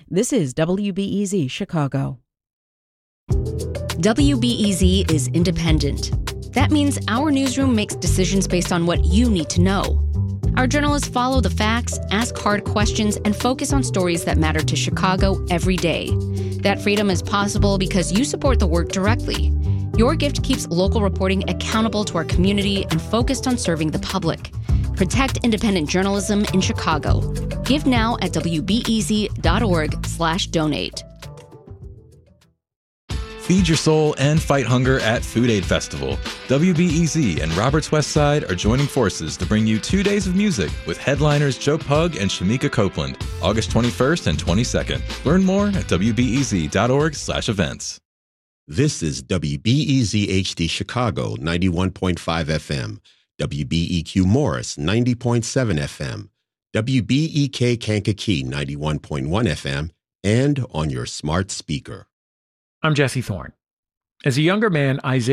This is WBEZ Chicago. WBEZ is independent. That means our newsroom makes decisions based on what you need to know. Our journalists follow the facts, ask hard questions, and focus on stories that matter to Chicago every day. That freedom is possible because you support the work directly. Your gift keeps local reporting accountable to our community and focused on serving the public. Protect independent journalism in Chicago. Give now at wbez.org/donate. Feed your soul and fight hunger at Food Aid Festival. WBEZ and Roberts Westside are joining forces to bring you 2 days of music with headliners Joe Pug and Shamika Copeland, August 21st and 22nd. Learn more at wbez.org/events. This is WBEZ HD Chicago 91.5 FM, WBEQ Morris 90.7 FM, WBEK Kankakee 91.1 FM, and on your smart speaker. I'm Jesse Thorne. As a younger man, Isaiah